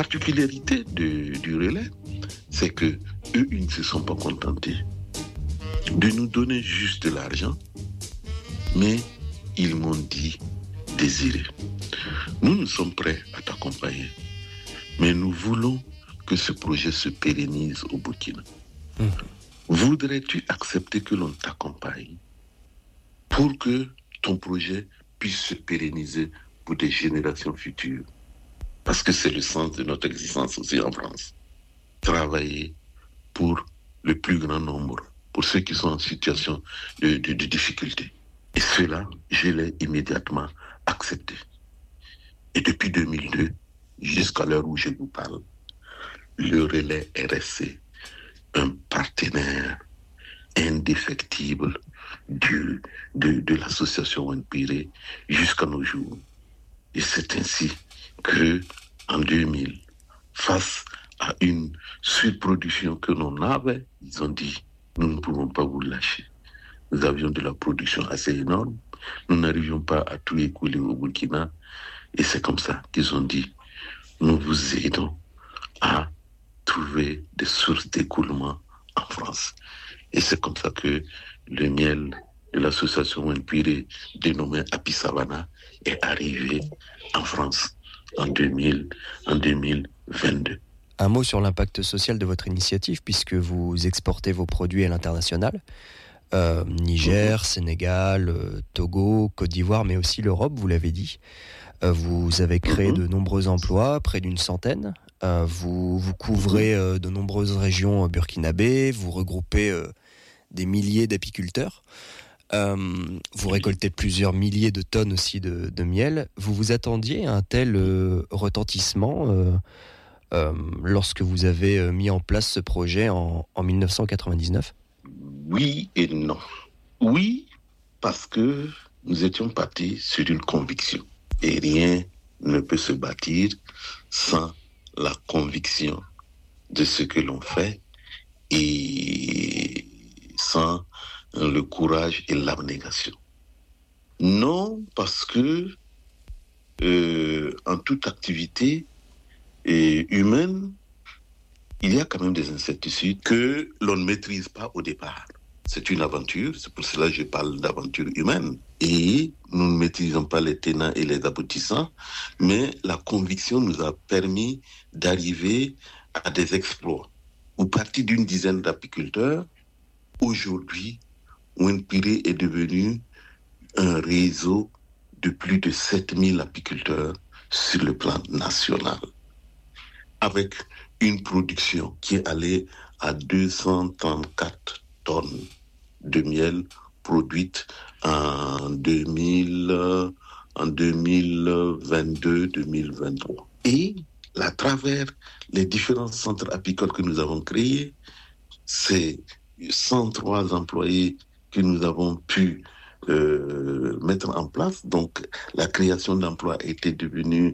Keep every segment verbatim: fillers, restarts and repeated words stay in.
particularité de, du relais, c'est que eux, ils ne se sont pas contentés de nous donner juste de l'argent, mais ils m'ont dit, Désiré, nous, nous sommes prêts à t'accompagner, mais nous voulons que ce projet se pérennise au Burkina. Mmh. Voudrais-tu accepter que l'on t'accompagne pour que ton projet puisse se pérenniser pour des générations futures? Parce que c'est le sens de notre existence aussi en France. Travailler pour le plus grand nombre, pour ceux qui sont en situation de, de, de difficulté. Et cela, je l'ai immédiatement accepté. Et depuis deux mille deux, jusqu'à l'heure où je vous parle, le relais est resté un partenaire indéfectible du, de, de l'association Wanpire jusqu'à nos jours. Et c'est ainsi que, en deux mille, face à une surproduction que l'on avait, ils ont dit, nous ne pouvons pas vous lâcher. Nous avions de la production assez énorme, nous n'arrivions pas à tout écouler au Burkina, et c'est comme ça qu'ils ont dit, nous vous aidons à trouver des sources d'écoulement en France. Et c'est comme ça que le miel de l'association Wanpire, dénommé Happy Savannah, est arrivé en France en deux mille, en deux mille vingt-deux. Un mot sur l'impact social de votre initiative, puisque vous exportez vos produits à l'international. Euh, Niger, mmh. Sénégal, euh, Togo, Côte d'Ivoire, mais aussi l'Europe, vous l'avez dit. Euh, vous avez créé mmh. de nombreux emplois, près d'une centaine. Euh, vous, vous couvrez euh, de nombreuses régions euh, burkinabées, vous regroupez euh, des milliers d'apiculteurs. Euh, vous récoltez plusieurs milliers de tonnes aussi de, de miel. Vous vous attendiez à un tel euh, retentissement euh, euh, lorsque vous avez euh, mis en place ce projet en, en dix-neuf cent quatre-vingt-dix-neuf ? Oui et non. Oui, parce que nous étions partis sur une conviction. Et rien ne peut se bâtir sans la conviction de ce que l'on fait et sans le courage et l'abnégation. Non, parce que euh, en toute activité euh, humaine, il y a quand même des incertitudes que l'on ne maîtrise pas au départ. C'est une aventure, c'est pour cela que je parle d'aventure humaine. Et nous ne maîtrisons pas les tenants et les aboutissants, mais la conviction nous a permis d'arriver à des exploits. Au partir d'une dizaine d'apiculteurs, aujourd'hui, Wanpire est devenu un réseau de plus de sept mille apiculteurs sur le plan national, avec une production qui est allée à deux cent trente-quatre tonnes de miel produite en deux mille, en deux mille vingt-deux deux mille vingt-trois. Et à travers les différents centres apicoles que nous avons créés, c'est cent trois employés que nous avons pu euh, mettre en place. Donc, la création d'emplois était devenue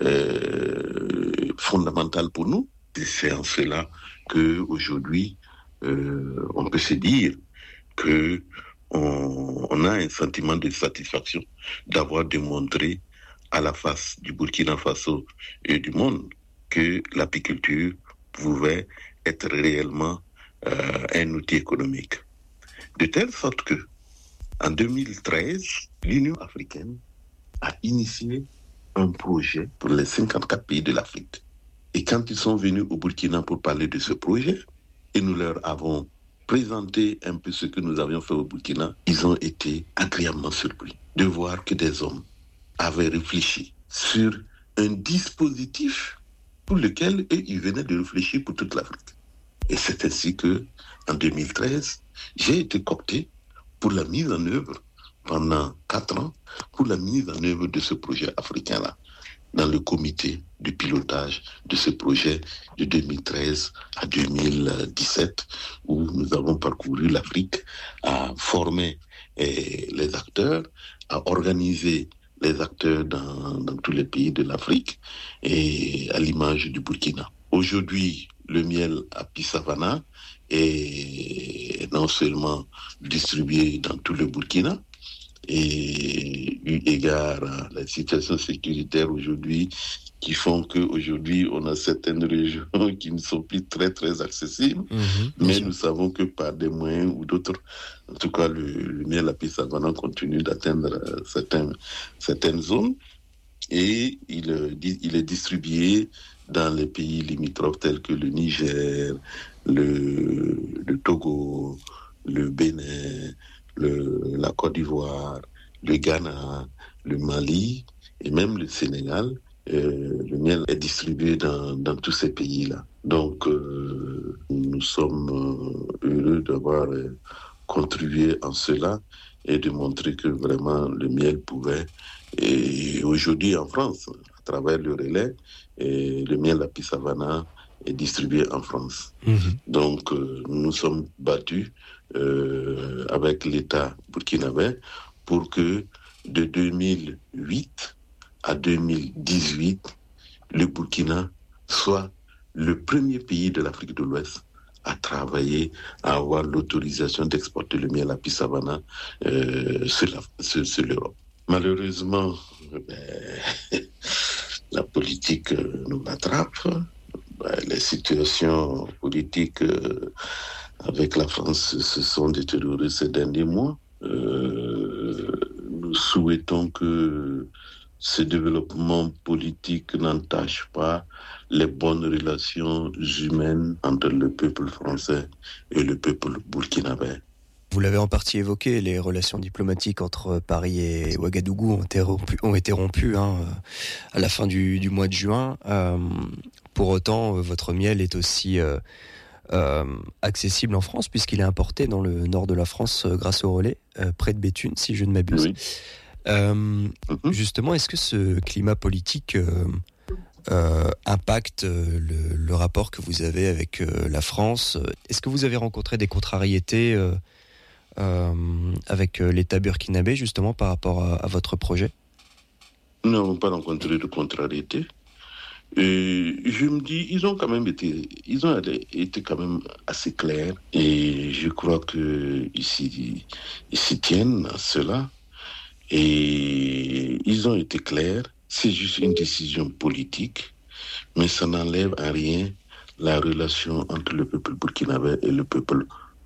euh, fondamentale pour nous. Et c'est en cela qu'aujourd'hui, euh, on peut se dire que on, on a un sentiment de satisfaction d'avoir démontré à la face du Burkina Faso et du monde que l'apiculture pouvait être réellement euh, un outil économique. De telle sorte que, en deux mille treize, l'Union africaine a initié un projet pour les cinquante-quatre pays de l'Afrique. Et quand ils sont venus au Burkina pour parler de ce projet, et nous leur avons présenté un peu ce que nous avions fait au Burkina, ils ont été agréablement surpris de voir que des hommes avaient réfléchi sur un dispositif pour lequel eux, ils venaient de réfléchir pour toute l'Afrique. Et c'est ainsi que, en deux mille treize, j'ai été coopté pour la mise en œuvre, pendant quatre ans, pour la mise en œuvre de ce projet africain-là, dans le comité de pilotage de ce projet de deux mille treize à deux mille dix-sept, où nous avons parcouru l'Afrique, à former eh, les acteurs, à organiser les acteurs dans, dans tous les pays de l'Afrique, et à l'image du Burkina. Aujourd'hui, le miel Happy Savannah est non seulement distribué dans tout le Burkina, et eu égard à la situation sécuritaire aujourd'hui qui font qu'aujourd'hui, on a certaines régions qui ne sont plus très, très accessibles. Mmh, mais sûr. Nous savons que par des moyens ou d'autres, en tout cas, le, le miel à Pisavana continue d'atteindre certaines, certaines zones et il, il est distribué dans les pays limitrophes tels que le Niger, le, le Togo, le Bénin, le, la Côte d'Ivoire, le Ghana, le Mali et même le Sénégal. Euh, le miel est distribué dans, dans tous ces pays-là. Donc, euh, nous sommes euh, heureux d'avoir euh, contribué en cela et de montrer que vraiment le miel pouvait. Et aujourd'hui en France, à travers le relais, et le miel à Pisavana est distribué en France. Mmh. Donc, euh, nous sommes battus euh, avec l'État burkinabé pour que de deux mille huit à deux mille dix-huit, le Burkina soit le premier pays de l'Afrique de l'Ouest à travailler, à avoir l'autorisation d'exporter le miel à Pisavana euh, sur, la, sur, sur l'Europe. Malheureusement, ben, la politique euh, nous rattrape. Ben, les situations politiques euh, avec la France se sont détériorées ces derniers mois. Euh, nous souhaitons que ce développement politique n'entache pas les bonnes relations humaines entre le peuple français et le peuple burkinabé. Vous l'avez en partie évoqué, les relations diplomatiques entre Paris et Ouagadougou ont été rompues, ont été rompues hein, à la fin du, du mois de juin. Euh, pour autant, votre miel est aussi euh, euh, accessible en France puisqu'il est importé dans le nord de la France euh, grâce au relais, euh, près de Béthune, si je ne m'abuse. Oui. Euh, mm-hmm. Justement, est-ce que ce climat politique euh, euh, impacte le, le rapport que vous avez avec euh, la France ? Est-ce que vous avez rencontré des contrariétés euh, euh, avec l'État burkinabé, justement, par rapport à, à votre projet ? Nous n'avons pas rencontré de contrariétés. Et je me dis, ils ont quand même été, ils ont été quand même assez clairs. Et je crois qu'ils s'y, ils s'y tiennent à cela. Et ils ont été clairs, c'est juste une décision politique, mais ça n'enlève à rien la relation entre le peuple burkinabé et le peuple,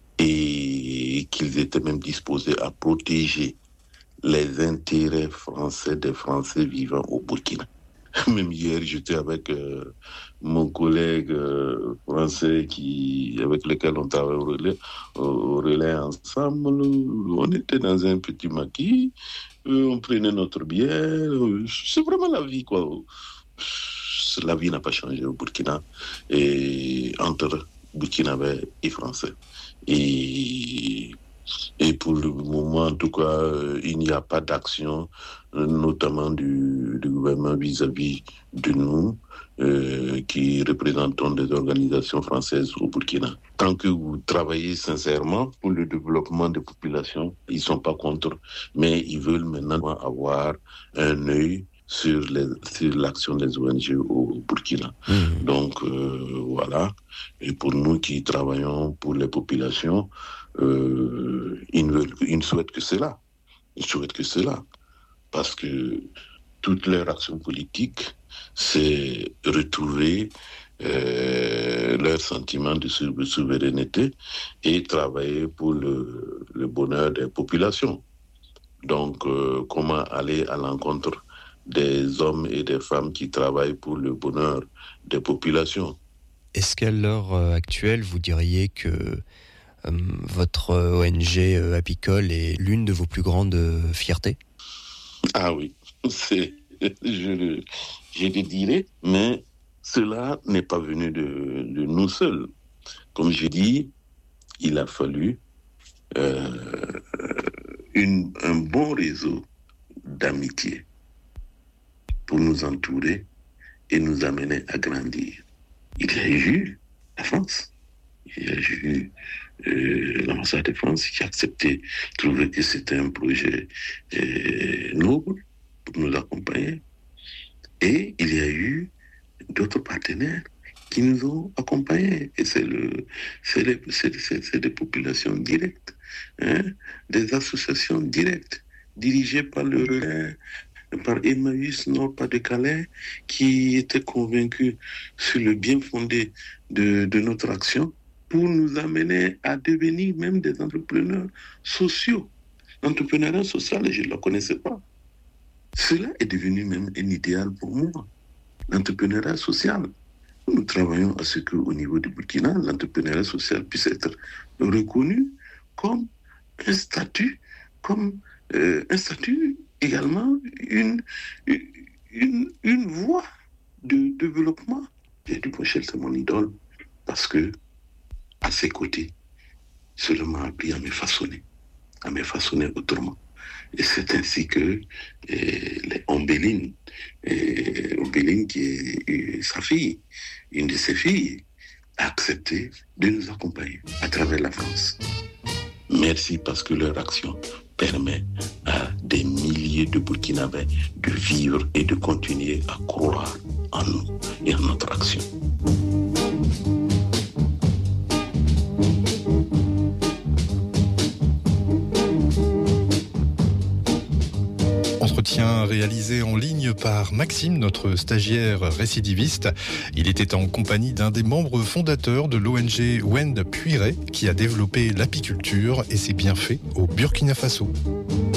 et qu'ils étaient même disposés à protéger les intérêts français des Français vivant au Burkina. Même hier, j'étais avec euh, mon collègue euh, français qui, avec lequel on travaille au relais, au relais ensemble. On était dans un petit maquis, euh, on prenait notre bière. Euh, c'est vraiment la vie, quoi. La vie n'a pas changé au Burkina, et entre Burkinabé et Français. Et, et pour le moment, en tout cas, euh, il n'y a pas d'action, euh, notamment du, du gouvernement vis-à-vis de nous, euh, qui représentons des organisations françaises au Burkina. Tant que vous travaillez sincèrement pour le développement des populations, ils ne sont pas contre, mais ils veulent maintenant avoir un œil sur, les, sur l'action des O N G au Burkina. Mmh. Donc, euh, voilà. Et pour nous qui travaillons pour les populations, euh, ils, ne veulent, ils ne souhaitent que cela. Ils souhaitent que cela. Parce que toute leur action politique, c'est retrouver euh, leur sentiment de souveraineté et travailler pour le, le bonheur des populations. Donc, euh, comment aller à l'encontre des hommes et des femmes qui travaillent pour le bonheur des populations. Est-ce qu'à l'heure actuelle, vous diriez que euh, votre O N G euh, apicole est l'une de vos plus grandes euh, fiertés ? Ah oui, c'est, je, je le dirais, mais cela n'est pas venu de, de nous seuls. Comme je dis, il a fallu euh, une, un bon réseau d'amitié pour nous entourer et nous amener à grandir. Il y a eu la France, il y a eu euh, l'ambassade de France qui a accepté, trouvé que c'était un projet euh, noble pour nous accompagner. Et il y a eu d'autres partenaires qui nous ont accompagnés. Et c'est, le, c'est, les, c'est, c'est, c'est des populations directes, hein, des associations directes, dirigées par le relais, par Emmaüs Nord-Pas-de-Calais, qui étaient convaincus sur le bien fondé de, de notre action pour nous amener à devenir même des entrepreneurs sociaux. L'entrepreneuriat social, je ne le connaissais pas. Cela est devenu même un idéal pour moi. L'entrepreneuriat social. Nous travaillons à ce qu'au niveau du Burkina, l'entrepreneuriat social puisse être reconnu comme un statut, comme euh, un statut également une, une, une voie de développement. Et Duponchel, c'est mon idole parce que à ses côtés, cela m'a appris à me façonner, à me façonner autrement. Et c'est ainsi que euh, les Ombéline, euh, Ombéline qui est euh, sa fille, une de ses filles, a accepté de nous accompagner à travers la France. Merci parce que leur action permet à des milliers de Burkinabés de vivre et de continuer à croire en nous et en notre action. Entretien réalisé en ligne par Maxime, notre stagiaire récidiviste. Il était en compagnie d'un des membres fondateurs de l'O N G Wend Puiré qui a développé l'apiculture et ses bienfaits au Burkina Faso.